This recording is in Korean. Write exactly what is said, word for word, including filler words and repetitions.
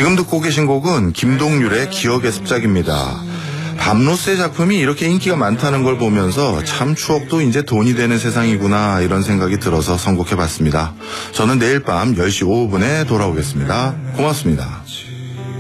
지금 듣고 계신 곡은 김동률의 기억의 습작입니다. 밤로스의 작품이 이렇게 인기가 많다는 걸 보면서 참 추억도 이제 돈이 되는 세상이구나 이런 생각이 들어서 선곡해봤습니다. 저는 내일 밤 열 시 오 분에 돌아오겠습니다. 고맙습니다.